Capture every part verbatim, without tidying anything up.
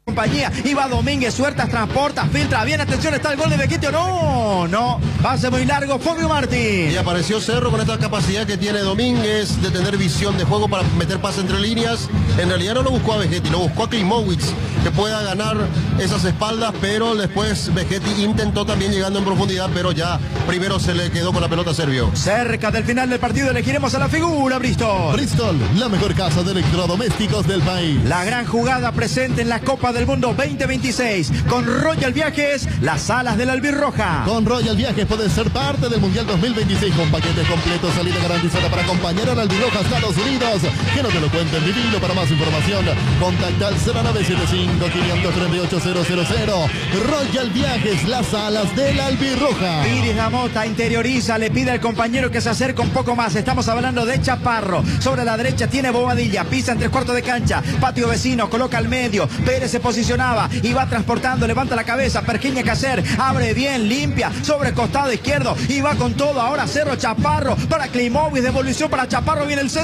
compañía, y va Domínguez, sueltas, transporta, filtra, bien, atención, está el gol de Bequitio, no, no, pase muy largo, Fabio Martín. Y apareció Cerro con esta capacidad que tiene Domínguez de tener visión de juego para meter pase entre líneas. En realidad no lo buscó a Vegetti, lo buscó a Klimowicz, que pueda ganar esas espaldas, pero después Vegetti intentó también llegando en profundidad, pero ya primero se le quedó con la pelota Servio. Cerca del final del partido elegiremos a la figura, Bristol. Bristol, la mejor casa de electrodomésticos del país. La gran jugada presente en la Copa del Mundo veinte veintiséis. Con Royal Viajes, las alas de la albirroja. Con Royal Viajes puedes ser parte del Mundial dos mil veintiséis con paquetes completos, salida garantizada para acompañar a la albirroja a Estados Unidos. Que no te lo cuenten, vivilo. Para más información, contacta al cero nueve siete cinco, cinco tres ocho, cero cero cero. Royal Viajes, las alas de la albirroja. Iris Lamota interioriza, le pide al compañero que se acerque un poco más. Estamos hablando de Chaparro. Sobre la derecha tiene Bobadilla, pisa en tres cuartos de cancha. Patio vecino, coloca al medio. Pérez se posicionaba y va transportando, levanta la cabeza. Perquiña que hacer, abre bien, limpia, sobre costado izquierdo y va con todo. Ahora Cerro, Chaparro para Klimowicz, devolución para Chaparro, viene el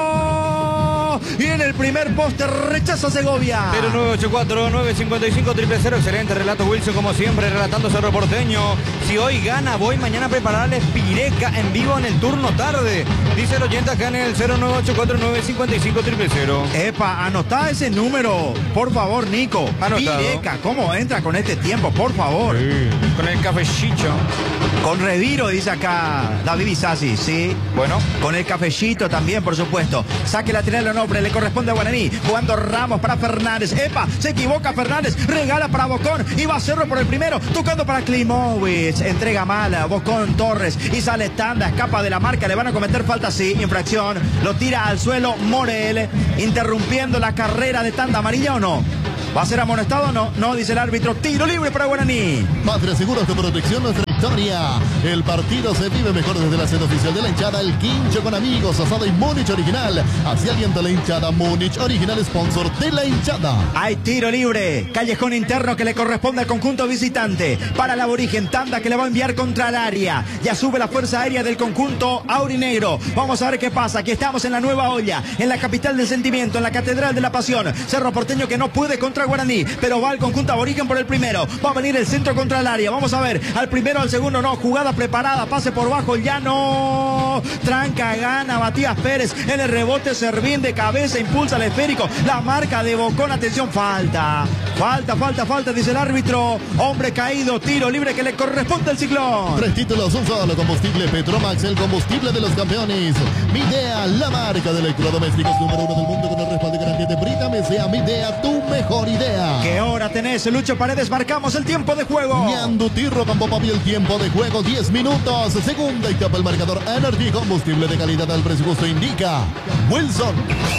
centro. Y en el primer poste rechaza Segovia. cero nueve ocho cuatro, nueve cinco cinco, cero cero cero. Excelente relato, Wilson, como siempre, relatando Cerro Porteño. Si hoy gana, voy mañana a prepararles pireca en vivo en el turno tarde. Dice el oyente acá en el cero nueve ocho cuatro, nueve cinco cinco, cero cero cero. Epa, anotá ese número, por favor, Nico. Anotado. Pireca, ¿cómo entra con este tiempo? Por favor. Sí. Con el cafecito. Con reviro, dice acá David Isasi, sí. Bueno. Con el cafecito también, por supuesto. Saque lateral a nombre, le corresponde a Guaraní. Jugando Ramos para Fernández. Epa, se equivoca Fernández. Regala para Bocón. Y va Cerro por el primero. Tocando para Klimowicz. Entrega mala. Bocón Torres. Y sale tanda. Escapa de la marca. Le van a cometer falta, sí. Infracción. Lo tira al suelo Morel. Interrumpiendo la carrera de tanda. ¿Amarilla o no? ¿Va a ser amonestado o no? No, dice el árbitro. Tiro libre para Guaraní. Patria Seguros de Protección, nuestra historia. El partido se vive mejor desde la sede oficial de la hinchada. El Quincho con amigos, asado y Múnich original. Así alienta la hinchada. Múnich original, sponsor de la hinchada. Hay tiro libre. Callejón interno que le corresponde al conjunto visitante. Para el aborigen, tanda que le va a enviar contra el área. Ya sube la fuerza aérea del conjunto aurinegro. Vamos a ver qué pasa. Aquí estamos en la Nueva Olla, en la capital del sentimiento, en la catedral de la pasión. Cerro Porteño que no puede contra Guaraní, pero va el conjunto aborigen por el primero. Va a venir el centro contra el área. Vamos a ver, al primero, al segundo no. Jugada preparada, pase por bajo, ya no. Tranca, gana Matías Pérez. En el rebote, Servín de cabeza, impulsa el esférico. La marca de Bocón, atención, falta. Falta, falta, falta, dice el árbitro. Hombre caído, tiro libre que le corresponde al Ciclón. Tres títulos, un solo combustible Petromax, el combustible de los campeones. Midea, la marca de electrodomésticos número uno del mundo con el respaldo y garantía de Brita Mesea. Midea, tu mejor idea. ¿Qué hora tenés, Lucho Paredes? Marcamos el tiempo de juego. Ñandutirro con Bopapi, el tiempo de juego, diez minutos. Segunda etapa, el marcador Energy, combustible de calidad al presupuesto indica Wilson.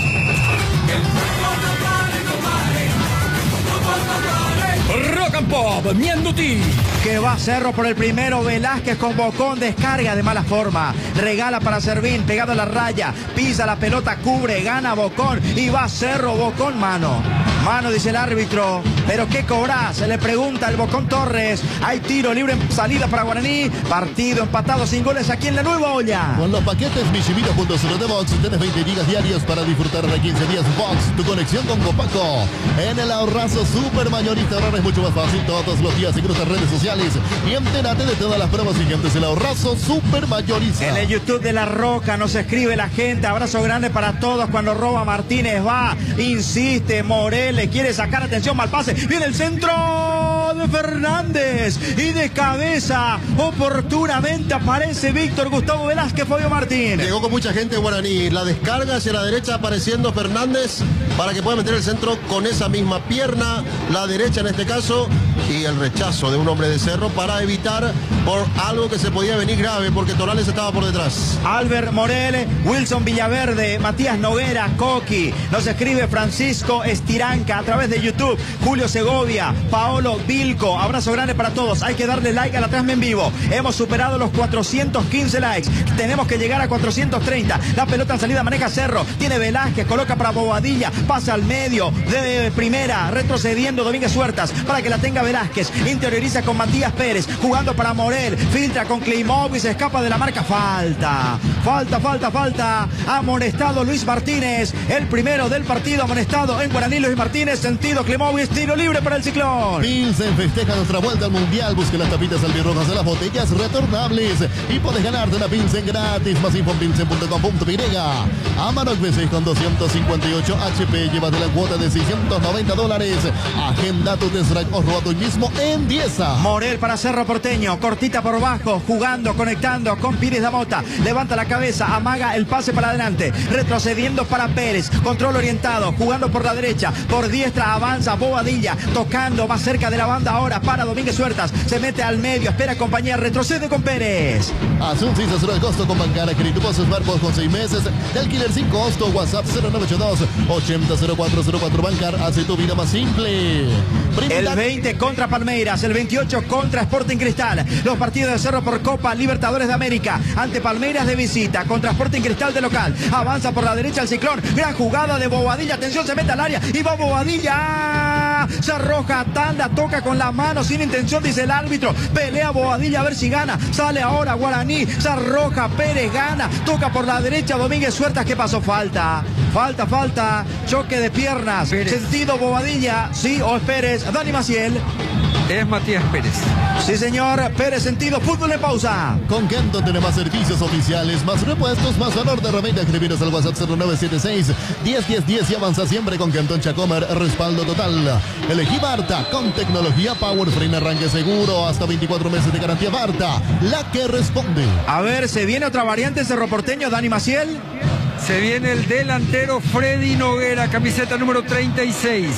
Rock and Pop, Ñandutí. Que va Cerro por el primero, Velázquez con Bocón, descarga de mala forma, regala para Servín, pegado a la raya, pisa la pelota, cubre, gana Bocón y va Cerro, Bocón, mano. Mano, dice el árbitro, pero ¿qué cobras? Se le pregunta al Bocón Torres. Hay tiro libre en salida para Guaraní. Partido empatado sin goles aquí en la Nueva Olla. Con los paquetes Mishimito punto cero de Box tienes veinte gigas diarios para disfrutar de quince días Box. Tu conexión con Copaco. En el ahorrazo super mayorista ahorrar es mucho más fácil todos los días en nuestras redes sociales. Y entérate de todas las pruebas siguientes. El ahorrazo super mayorista. En el YouTube de La Roca nos escribe la gente. Abrazo grande para todos cuando roba Martínez. Va, insiste, Morel. Le quiere sacar, atención, mal pase. Viene el centro de Fernández. Y de cabeza, oportunamente aparece Víctor Gustavo Velázquez, Fabio Martín. Llegó con mucha gente Guaraní. La descarga hacia la derecha apareciendo Fernández para que pueda meter el centro con esa misma pierna. La derecha en este caso. Y el rechazo de un hombre de Cerro para evitar por algo que se podía venir grave porque Torales estaba por detrás. Albert Morel, Wilson Villaverde, Matías Noguera, Coqui. Nos escribe Francisco Estiranca a través de YouTube. Julio Segovia, Paolo Vilco. Abrazo grande para todos. Hay que darle like a la transmisión en vivo. Hemos superado los cuatrocientos quince likes. Tenemos que llegar a cuatrocientos treinta. La pelota en salida maneja Cerro. Tiene Velázquez, coloca para Bobadilla. Pasa al medio de primera, retrocediendo Domínguez Huertas para que la tenga Velázquez. Velázquez, interioriza con Matías Pérez, jugando para Morel, filtra con Klimovic, se escapa de la marca, falta, falta, falta, falta, amonestado Luis Martínez, el primero del partido amonestado en Guaraní. Luis Martínez, sentido Klimovic, tiro libre para el Ciclón. Pilsen festeja nuestra vuelta al Mundial, busque las tapitas albirrojas de las botellas retornables y puedes ganarte una Pilsen gratis, más info en pilsen punto com punto pe y. Amarok V seis con doscientos cincuenta y ocho H P, llévate la cuota de seiscientos noventa dólares, agenda tu test drive o roba hoy mismo en Dieza. Morel para Cerro Porteño, cortita por bajo, jugando, conectando con Pires da Mota, levanta la cabeza, amaga el pase para adelante, retrocediendo para Pérez, control orientado, jugando por la derecha, por diestra avanza Bobadilla, tocando más cerca de la banda ahora para Domínguez Huertas, se mete al medio, espera compañía, retrocede con Pérez. Haz un seis a cero el costo con Bancara, crédito por Smartphone con seis meses, de alquiler sin costo, WhatsApp cero nueve ocho dos ochenta cero cuatro cero cuatro. Bancar hace tu vida más simple. El veinte contra Palmeiras, el veintiocho contra Sporting Cristal. Los partidos de Cerro por Copa Libertadores de América. Ante Palmeiras de visita, contra Sporting Cristal de local. Avanza por la derecha el Ciclón. Gran jugada de Bobadilla. Atención, se mete al área. Y va Bobadilla. Se arroja Tanda, toca con la mano sin intención, dice el árbitro. Pelea Bobadilla a ver si gana. Sale ahora Guaraní. Se arroja Pérez, gana. Toca por la derecha Domínguez Huertas. ¿Qué pasó? Falta. Falta, falta. Choque de piernas. Pérez. Sentido Bobadilla. Sí, o es Pérez. Dani Maciel. Es Matías Pérez. Sí, señor. Pérez, sentido. Fútbol en pausa. Con Kenton tiene más servicios oficiales, más repuestos, más valor de herramienta. Escribiros al WhatsApp cero nueve siete seis diez diez diez y avanza siempre con Kenton Chacomer. Respaldo total. Elegí Barta con tecnología Power Frame, arranque seguro, hasta veinticuatro meses de garantía. Barta, la que responde. A ver, ¿se viene otra variante Cerro Porteño, Dani Maciel? Se viene el delantero Freddy Noguera, camiseta número treinta y seis.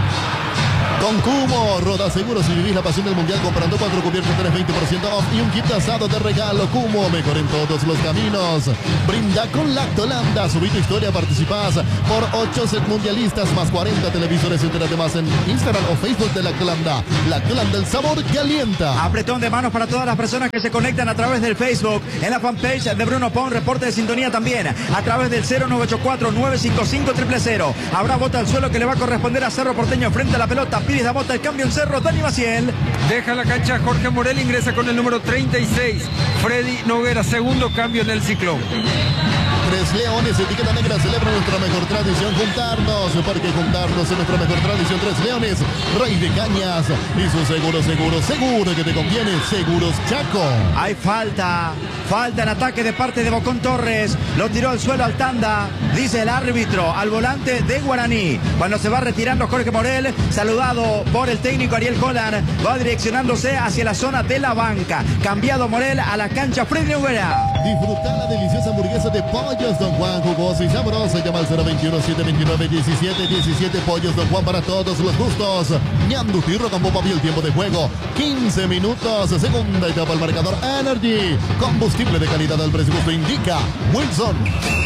Con Cumo, Roda Seguro, si vivís la pasión del Mundial comprando cuatro cubiertos tenés veinte por ciento off y un kit asado de regalo. Cumo, mejor en todos los caminos. Brinda con Lactolanda, subí tu historia, participás por ocho set mundialistas más cuarenta televisores. Entérate más en Instagram o Facebook de Lactolanda. Lactolanda, el sabor que alienta. Apretón de manos para todas las personas que se conectan a través del Facebook, en la fanpage de Bruno Pon, reporte de sintonía también, a través del cero nueve ocho cuatro nueve cinco cinco cero cero cero. Habrá bota al suelo que le va a corresponder a Cerro Porteño frente a la pelota. Pires da Mota, el cambio en Cerro, Dani Maciel. Deja la cancha Jorge Morel, ingresa con el número treinta y seis. Freddy Noguera, segundo cambio en el Ciclón. Tres Leones, etiqueta negra, celebra nuestra mejor tradición, juntarnos, porque juntarnos es nuestra mejor tradición. Tres Leones, Rey de Cañas y su seguro, seguro, seguro que te conviene, Seguros Chaco. Hay falta, falta en ataque de parte de Bocón Torres, lo tiró al suelo al Tanda, dice el árbitro, al volante de Guaraní. Cuando se va retirando Jorge Morel, saludado por el técnico Ariel Holland, va direccionándose hacia la zona de la banca. Cambiado Morel a la cancha Freddy Noguera. Disfruta la deliciosa hamburguesa de Pollos Don Juan, jugosa y sabrosa. Llama al cero veintiuno, siete veintinueve, diecisiete diecisiete. Pollos Don Juan para todos los gustos. Ñandu Tirro con Boba, el tiempo de juego quince minutos. Segunda etapa al marcador. Energy, combustible de calidad al precio justo, indica Wilson.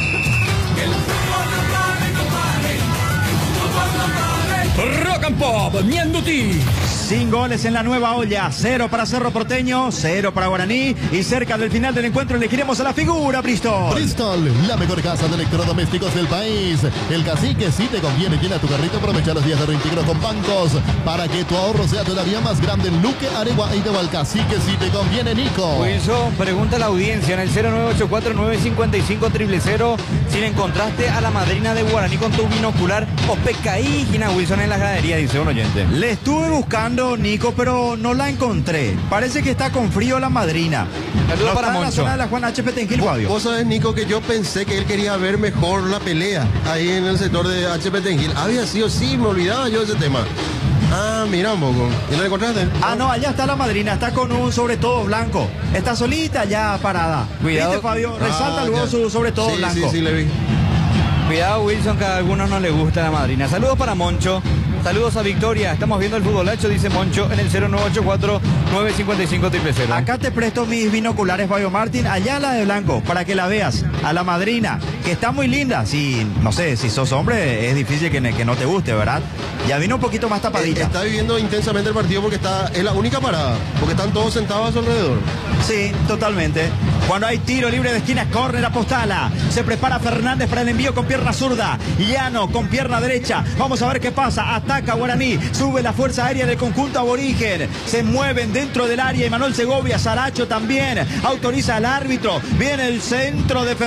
Rock and Pop, Ñandutí. Sin goles en la nueva olla, cero para Cerro Porteño, cero para Guaraní y cerca del final del encuentro elegiremos a la figura Bristol. Bristol, la mejor casa de electrodomésticos del país. El Cacique, si te conviene, llena tu carrito, aprovecha los días de reintegro con bancos para que tu ahorro sea todavía más grande en Luque, Aregua y de Cacique, si te conviene, Nico. Wilson, pregunta a la audiencia en el cero nueve ocho cuatro nueve cinco cinco cero cero cero si le encontraste a la madrina de Guaraní con tu binocular o pecaí, Gina Wilson en la gradería, dice un oyente. Le estuve buscando, Nico, pero no la encontré. Parece que está con frío la madrina. Saludos no para está en la Moncho. zona de la Juan H. Petengil, Fabio. Vos sabés, Nico, que yo pensé que él quería ver mejor la pelea ahí en el sector de H. Petengil. Había sido, sí, me olvidaba yo ese tema. Ah, mira un poco. ¿Y no le encontraste? Ah, no, allá está la madrina, está con un sobre todo blanco. Está solita ya parada. Cuidado. ¿Viste, Fabio? Resalta Ah, luego ya. su sobre todo sí, blanco. Sí, sí, le vi. Cuidado, Wilson, que a algunos no les gusta la madrina. Saludos para Moncho. Saludos a Victoria. Estamos viendo el futbolacho, dice Moncho, en el cero nueve ocho cuatro nueve cinco cinco cero cero cero. Acá te presto mis binoculares, Fabio Martín, allá la de blanco, para que la veas. A la madrina, que está muy linda. Si, no sé, si sos hombre, es difícil que, que no te guste, ¿verdad? Ya vino un poquito más tapadita. Está viviendo intensamente el partido porque está, es la única parada, porque están todos sentados a su alrededor. Sí, totalmente. Cuando hay tiro libre de esquina, córner a Postala. Se prepara Fernández para el envío con pierna zurda. Llano con pierna derecha. Vamos a ver qué pasa. Ataca Guaraní. Sube la fuerza aérea del conjunto aborigen. Se mueven dentro del área. Emanuel Segovia, Saracho también. Autoriza al árbitro. Viene el centro de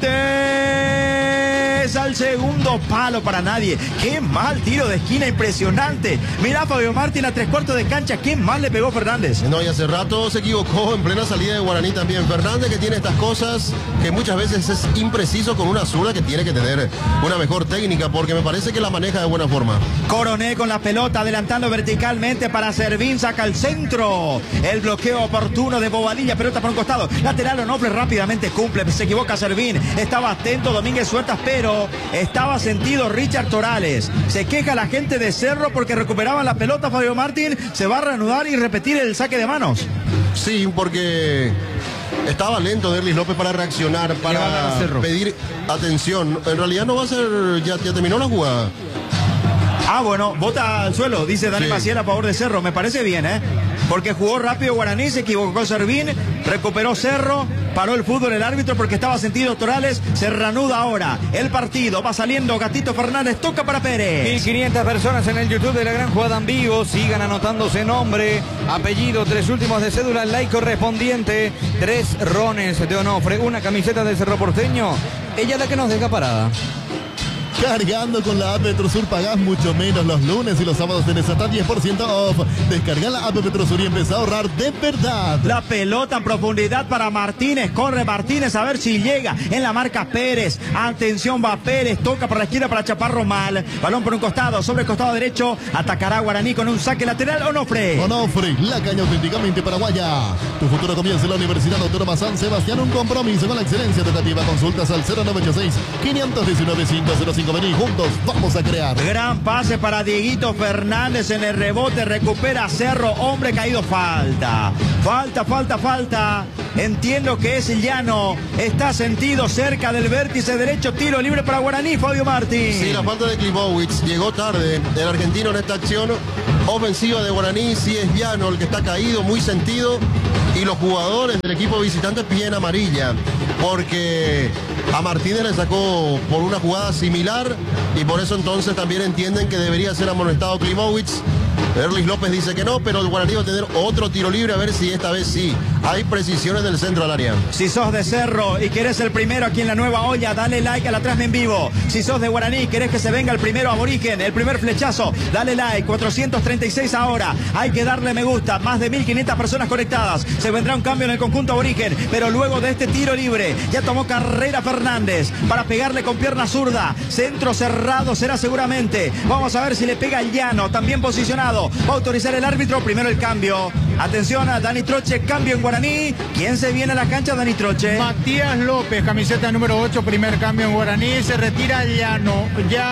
Fernández. Al segundo palo para nadie. Qué mal tiro de esquina, impresionante. Mirá Fabio Martín a tres cuartos de cancha. Qué mal le pegó Fernández. No, y hace rato se equivocó en plena salida de Guaraní también. Fernández, que tiene estas cosas que muchas veces es impreciso con una zurda, que tiene que tener una mejor técnica, porque me parece que la maneja de buena forma. Coroné con la pelota, adelantando verticalmente para Servín, saca al centro. El bloqueo oportuno de Bobadilla, pelota por un costado. Lateral Onofre rápidamente cumple, se equivoca Servín. Estaba atento Domínguez Suertas, pero estaba sentido Richard Torales. Se queja la gente de Cerro porque recuperaban la pelota. Fabio Martín se va a reanudar y repetir el saque de manos. Sí, porque estaba lento Derlis López para reaccionar, para pedir atención. En realidad no va a ser, ya, ya terminó la jugada. Ah, bueno, bota al suelo, dice Dani sí. Maciel a favor de Cerro. Me parece bien, ¿eh? Porque jugó rápido Guaraní, se equivocó Servín, recuperó Cerro, paró el fútbol el árbitro porque estaba sentido Torales. Se reanuda ahora el partido, va saliendo Gatito Fernández, toca para Pérez. mil quinientas personas en el YouTube de La Gran Jugada en vivo. Sigan anotándose nombre, apellido, tres últimos de cédula, like correspondiente, tres rones de Onofre, una camiseta de Cerro Porteño. Ella es la que nos deja parada. Cargando con la app Petrosur pagás mucho menos los lunes y los sábados tenés hasta diez por ciento off. Descarga la app Petrosur y empezá a ahorrar de verdad. La pelota en profundidad para Martínez. Corre Martínez a ver si llega en la marca Pérez. Atención, va Pérez. Toca por la esquina para Chaparro mal. Balón por un costado, sobre el costado derecho. Atacará Guaraní con un saque lateral. Onofre. Onofre, la caña auténticamente paraguaya. Tu futuro comienza en la Universidad Autónoma San Sebastián. Un compromiso con la excelencia educativa. Consultas al cero nueve ocho seis, cinco uno nueve, cinco cero cinco. Vení, juntos vamos a crear. Gran pase para Dieguito Fernández en el rebote. Recupera Cerro. Hombre caído. Falta. Falta, falta, falta. Entiendo que es llano. Está sentido cerca del vértice derecho. Tiro libre para Guaraní, Fabio Martín. Sí, la falta de Klimowicz. Llegó tarde el argentino en esta acción ofensiva de Guaraní. Sí, es llano el que está caído, muy sentido. Y los jugadores del equipo visitante piden amarilla, porque a Martínez le sacó por una jugada similar y por eso entonces también entienden que debería ser amonestado Klimowicz. Derlis López dice que no, pero el Guaraní va a tener otro tiro libre, a ver si esta vez sí hay precisiones del centro al área. Si sos de Cerro y querés el primero aquí en la nueva olla, dale like a la transmisión en vivo. Si sos de Guaraní y querés que se venga el primero aborigen, el primer flechazo, dale like. cuatrocientos treinta y seis ahora. Hay que darle me gusta. Más de mil quinientas personas conectadas. Se vendrá un cambio en el conjunto aborigen, pero luego de este tiro libre ya tomó carrera Fernández para pegarle con pierna zurda. Centro cerrado será seguramente. Vamos a ver si le pega el llano, también posicionado. Va a autorizar el árbitro. Primero el cambio. Atención a Dani Troche, cambio en Guaraní. ¿Quién se viene a la cancha, Dani Troche? Matías López, camiseta número ocho, primer cambio en Guaraní. Se retira Llano.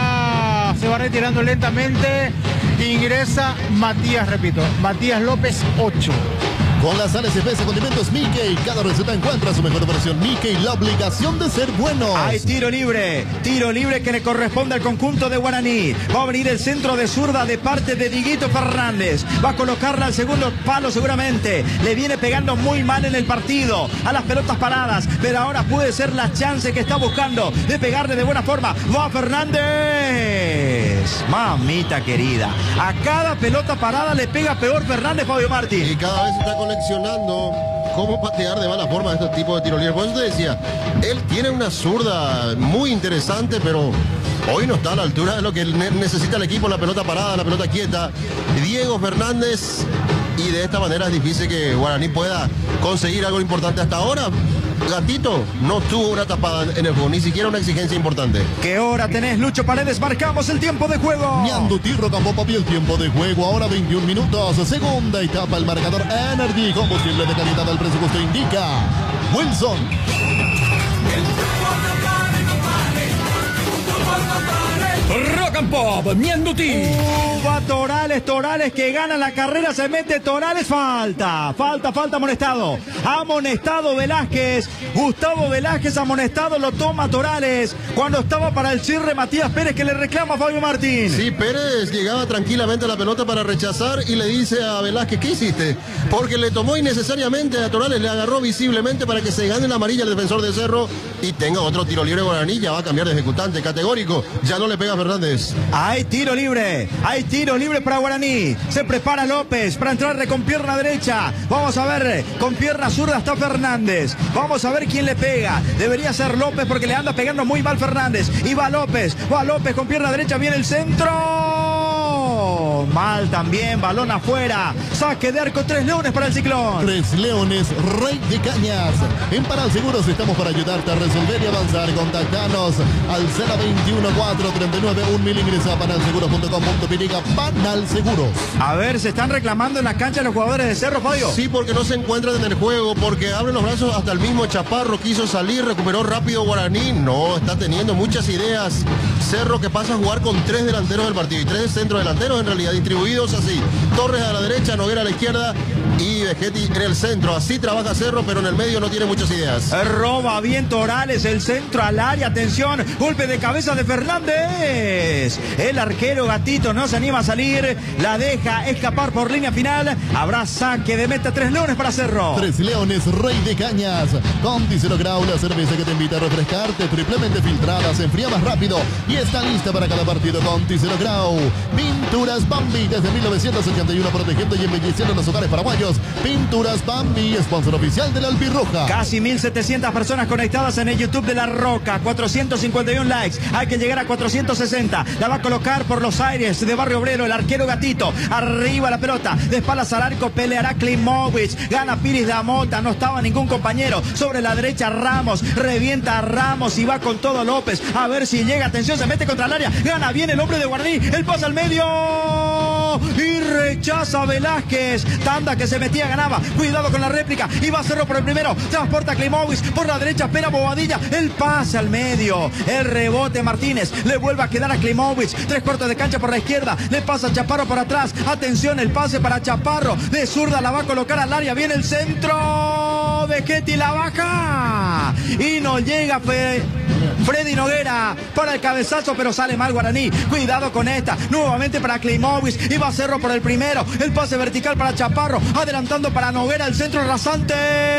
Ya se va retirando lentamente. Ingresa Matías, repito, Matías López, ocho. Con las sales, especias, condimentos Mickey, cada receta encuentra su mejor versión. Mickey, la obligación de ser bueno. Hay tiro libre, tiro libre que le corresponde al conjunto de Guaraní. Va a venir el centro de zurda de parte de Dieguito Fernández. Va a colocarla al segundo palo seguramente. Le viene pegando muy mal en el partido a las pelotas paradas, pero ahora puede ser la chance que está buscando de pegarle de buena forma. Va Fernández. Mamita querida, a cada pelota parada le pega peor Fernández, Fabio Martín. Y cada vez está coleccionando cómo patear de mala forma este tipo de tiro libre. Por eso te decía, él tiene una zurda muy interesante, pero hoy no está a la altura de lo que necesita el equipo, la pelota parada, la pelota quieta. Diego Fernández, y de esta manera es difícil que Guaraní pueda conseguir algo importante hasta ahora. Gatito no tuvo una tapada en el juego, ni siquiera una exigencia importante. ¿Qué hora tenés, Lucho Paredes? Marcamos el tiempo de juego. Ñandutí, Rocambó, papi, el tiempo de juego. Ahora veintiún minutos. Segunda etapa, el marcador Energy. Combustible de calidad al presupuesto indica Wilson. Rock and Pop, Ñandutí. Uh, va Torales, Torales que gana la carrera, se mete Torales, falta, falta, falta, amonestado. Amonestado Velázquez, Gustavo Velázquez amonestado, lo toma Torales. Cuando estaba para el cierre Matías Pérez que le reclama a Fabio Martín. Sí, Pérez llegaba tranquilamente a la pelota para rechazar y le dice a Velázquez, ¿qué hiciste? Porque le tomó innecesariamente a Torales, le agarró visiblemente para que se gane la amarilla el defensor de Cerro y tenga otro tiro libre Guaraní. Ya va a cambiar de ejecutante, categórico, ya no le pega a Fernández. López. Hay tiro libre, hay tiro libre para Guaraní. Se prepara López para entrarle con pierna derecha. Vamos a ver, con pierna zurda está Fernández. Vamos a ver quién le pega. Debería ser López porque le anda pegando muy mal Fernández. Y va López, va López con pierna derecha, viene el centro. Mal también, balón afuera. Saque de arco, Tres Leones para el Ciclón. Tres Leones, Rey de Cañas. En Panal Seguros estamos para ayudarte a resolver y avanzar. Contactanos al cero veintiuno, cuatro treinta y nueve, un mil. Ingresa a panal seguros punto com punto pe. Panal Seguros. A ver, se están reclamando en la cancha los jugadores de Cerro, Fabio. Sí, porque no se encuentran en el juego, porque abren los brazos hasta el mismo Chaparro. Quiso salir, recuperó rápido Guaraní. No, está teniendo muchas ideas. Cerro que pasa a jugar con tres delanteros del partido y tres centrodelanteros en realidad, distribuidos así. Torres a la derecha, Noguera a la izquierda y Vegetti en el centro. Así trabaja Cerro, pero en el medio no tiene muchas ideas. Roba bien Torales, el centro al área, atención, golpe de cabeza de Fernández. El arquero Gatito no se anima a salir, la deja escapar por línea final. Habrá saque de meta. Tres Leones para Cerro. Tres Leones, Rey de Cañas. Conti Cero Grau, la cerveza que te invita a refrescarte, triplemente filtrada, se enfría más rápido y está lista para cada partido. Conti Cero Grau. Pinturas Bambi, desde mil novecientos ochenta y uno, protegiendo y embelleciendo los hogares paraguayos. Pinturas Bambi, sponsor oficial de la Albirroja. Casi mil setecientas personas conectadas en el YouTube de La Roca, cuatrocientos cincuenta y uno likes, hay que llegar a cuatrocientos sesenta, la va a colocar por los aires de Barrio Obrero, el arquero Gatito, arriba la pelota, de espaldas al arco, peleará Klimovic, gana Piris Damota, no estaba ningún compañero, sobre la derecha Ramos, revienta a Ramos y va con todo López, a ver si llega, atención, se mete contra el área, gana bien el hombre de Guaraní, el pase al medio y rechaza Velázquez, tanda que se metía, ganaba, cuidado con la réplica, y va a Cerro por el primero, transporta Klimovic por la derecha, espera Bobadilla, el pase al medio, el rebote Martínez, le vuelve a quedar a Klimovic, tres cuartos de cancha por la izquierda, le pasa a Chaparro por atrás, atención el pase para Chaparro, de zurda la va a colocar al área, viene el centro, Vegetti la baja, y no llega Fe... Freddy Noguera para el cabezazo, pero sale mal Guaraní, cuidado con esta, nuevamente para Klimovic, y va a Cerro por el primero, el pase vertical para Chaparro, adelantando para Noguera, el centro rasante,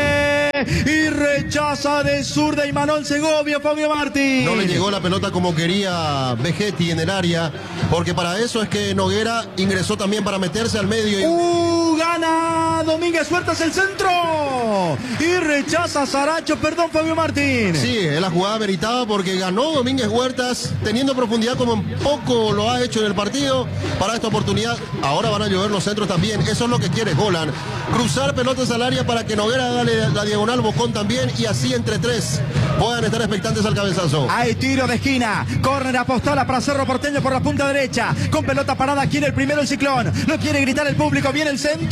y rechaza de zurda Imanol Segovia, Fabio Martín. No le llegó la pelota como quería Vegetti en el área, porque para eso es que Noguera ingresó también para meterse al medio. Y... ¡Uh! Gana Domínguez Huertas el centro y rechaza Saracho, perdón Fabio Martín. Sí, es la jugada meritada porque ganó Domínguez Huertas teniendo profundidad como poco lo ha hecho en el partido para esta oportunidad. Ahora van a llover los centros también, eso es lo que quiere Golan, cruzar pelotas al área para que Noguera dale la diagonal, Bocón también, y así entre tres puedan estar expectantes al cabezazo. Hay tiro de esquina, córner apostala para Cerro Porteño por la punta derecha, con pelota parada, quiere el primero el Ciclón, no quiere gritar el público, viene el centro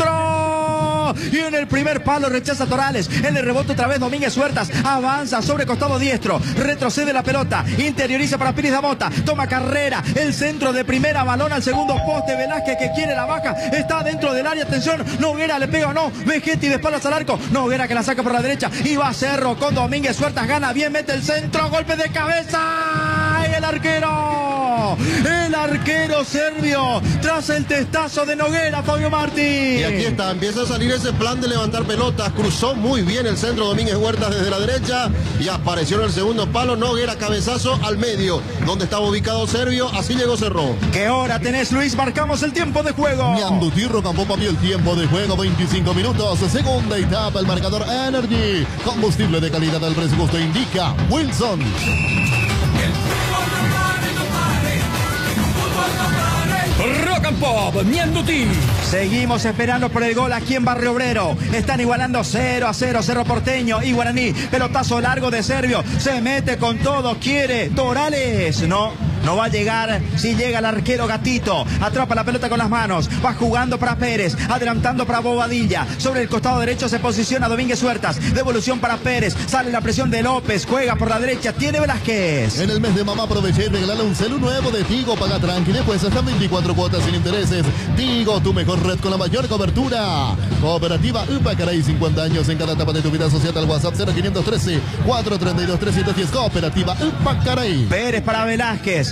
y en el primer palo rechaza Torales, en el rebote otra vez Domínguez Huertas, avanza sobre costado diestro, retrocede la pelota, interioriza para Piris Damota, toma carrera, el centro de primera, balón al segundo poste, Velázquez que quiere la baja, está dentro del área, atención, Noguera le pega o no, Vegetti de espaldas al arco, Noguera que la saca por la derecha y va Cerro con Domínguez Huertas, gana bien, mete el centro, golpe de cabeza y el arquero, el arquero serbio, tras el testazo de Noguera, Fabio Martín. Y aquí está, empieza a salir ese plan de levantar pelotas, cruzó muy bien el centro Domínguez Huertas desde la derecha y apareció en el segundo palo, Noguera cabezazo al medio, donde estaba ubicado Serbio, así llegó Cerro. ¿Qué hora tenés, Luis? Marcamos el tiempo de juego. Ñandutirro Campo Papi, el tiempo de juego, veinticinco minutos, segunda etapa, el marcador Energy, combustible de calidad, el precio justo indica Wilson. Rock and Pop, Ñandutí. Seguimos esperando por el gol aquí en Barrio Obrero. Están igualando cero a cero, Cerro Porteño y Guaraní. Pelotazo largo de Serbio. Se mete con todo, quiere Torales. No, no va a llegar. Si llega el arquero Gatito. Atrapa la pelota con las manos. Va jugando para Pérez. Adelantando para Bobadilla. Sobre el costado derecho se posiciona Domínguez Huertas. Devolución para Pérez. Sale la presión de López. Juega por la derecha. Tiene Velázquez. En el mes de mamá aproveché y regala un celu nuevo de Tigo. Paga tranquilo, pues hasta veinticuatro cuotas sin intereses. Tigo, tu mejor red con la mayor cobertura. Cooperativa Upacaray, cincuenta años en cada etapa de tu vida. Asociada al WhatsApp cero quinientos trece, cuatrocientos treinta y dos, trescientos diez. Cooperativa Upacaray. Pérez para Velázquez.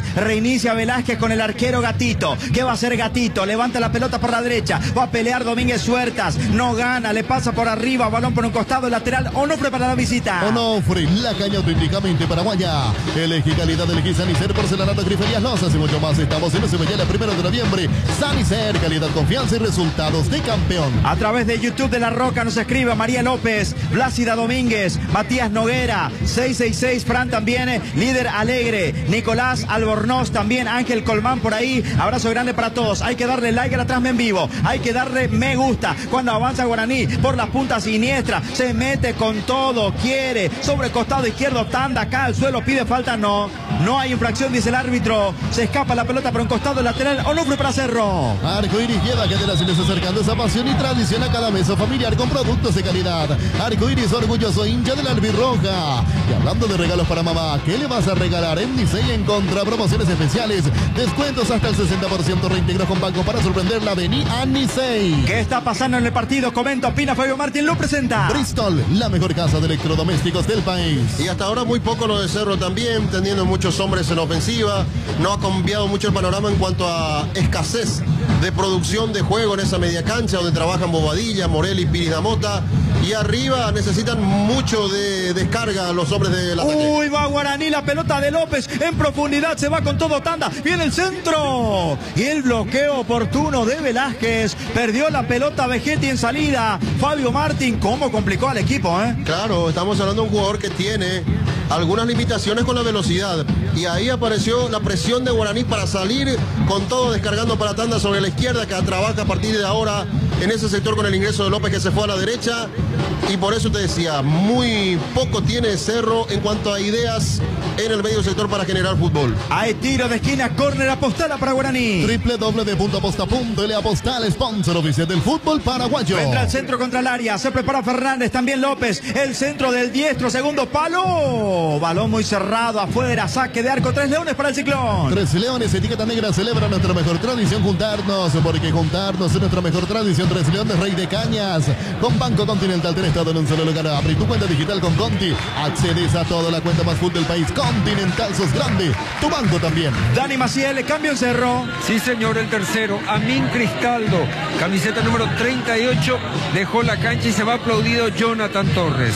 Velázquez. Reinicia Velázquez con el arquero Gatito. ¿Qué va a hacer Gatito? Levanta la pelota por la derecha. Va a pelear Domínguez Suertas. No gana, le pasa por arriba. Balón por un costado lateral. Onofre para la visita. Onofre, la caña auténticamente paraguaya. Elegí calidad, elegí Sanicer, porcelanato, griferías, losas y mucho más. Estamos en ese mañana, primero de noviembre. Sanicer, calidad, confianza y resultados de campeón. A través de YouTube de La Roca nos escribe María López, Blácida Domínguez, Matías Noguera, seiscientos sesenta y seis, Fran también, líder alegre, Nicolás Albornoz también, Ángel Colmán por ahí. Abrazo grande para todos. Hay que darle like a la transmisión en vivo. Hay que darle me gusta. Cuando avanza Guaraní por la punta siniestra, se mete con todo, quiere, sobre el costado izquierdo, tanda acá al suelo, pide falta, no. No hay infracción, dice el árbitro. Se escapa la pelota por un costado lateral. Onofre para Cerro. Arcoiris lleva generaciones acercando esa pasión y tradición a cada mesa familiar con productos de calidad. Arcoiris, orgulloso hincha de la albirroja. Y hablando de regalos para mamá, ¿qué le vas a regalar? En Nicey en contra, promociones especiales, descuentos hasta el sesenta por ciento, reintegros con banco para sorprenderla. Vení a Nicey. ¿Qué está pasando en el partido? Comenta, opina, Fabio Martín lo presenta. Bristol, la mejor casa de electrodomésticos del país. Y hasta ahora muy poco lo de Cerro también, teniendo muchos hombres en ofensiva. No ha cambiado mucho el panorama en cuanto a escasez de producción de juego en esa media cancha donde trabajan Bobadilla, Morel y Pirinamota. Y arriba necesitan mucho de descarga los hombres de la ataque. Uy, va Guaraní, la pelota de López en profundidad, se va con todo Tanda, viene el centro y el bloqueo oportuno de Velázquez, perdió la pelota Vegetti en salida. Fabio Martín, cómo complicó al equipo, ¿eh? Claro, estamos hablando de un jugador que tiene algunas limitaciones con la velocidad y ahí apareció la presión de Guaraní para salir con todo, descargando para Tanda sobre la izquierda, que trabaja a partir de ahora en ese sector con el ingreso de López, que se fue a la derecha. Y por eso te decía, muy poco tiene Cerro en cuanto a ideas en el medio sector para generar fútbol. Hay tiro de esquina, córner, Apostala para Guaraní. doble u doble u doble u punto aposta punto ele Apostal, sponsor oficial del fútbol paraguayo. Vendrá el centro contra el área, se prepara Fernández, también López, el centro del diestro, segundo palo. Balón muy cerrado, afuera, saque de arco, Tres Leones para el Ciclón. Tres Leones, etiqueta negra, celebra nuestra mejor tradición, juntarnos, porque juntarnos es nuestra mejor tradición. Tres Leones, rey de cañas. Con Banco Continental tenés todo en un solo lugar. Abrí tu cuenta digital con Conti. Accedes a toda la cuenta más full del país. Continental, sos grande. Tu banco también. Dani Maciel, cambio en Cerro. Sí, señor, el tercero. Amin Cristaldo, camiseta número treinta y ocho, dejó la cancha y se va aplaudido Jonathan Torres.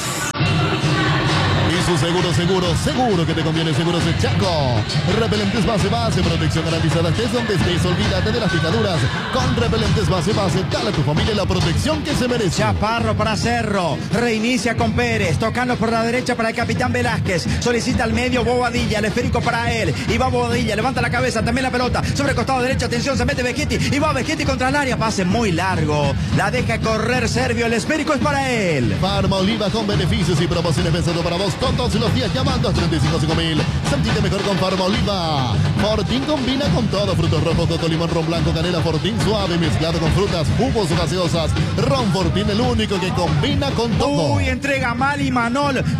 Su seguro, seguro, seguro que te conviene. Seguros de Chaco. Repelentes base, base, protección garantizada. Estés donde estés, olvídate de las picaduras. Con repelentes base, base, dale a tu familia la protección que se merece. Chaparro para Cerro. Reinicia con Pérez. Tocando por la derecha para el capitán Velázquez. Solicita al medio Bobadilla. El esférico para él. Y va Bobadilla. Levanta la cabeza. También la pelota. Sobre el costado derecho. Atención. Se mete Vegetti. Y va Vegetti contra el área. Pase muy largo. La deja correr Servio. El esférico es para él. Farma Oliva con beneficios y promociones pensando para vos. Todos los días llamando a treinta y cinco cinco mil. Sentite mejor con Farma Oliva. Fortín combina con todo. Frutos rojos, coco, limón, ron blanco, canela. Fortín suave mezclado con frutas, jugos o gaseosas. Ron Fortín, el único que combina con todo. Uy, entrega Mal y Manol.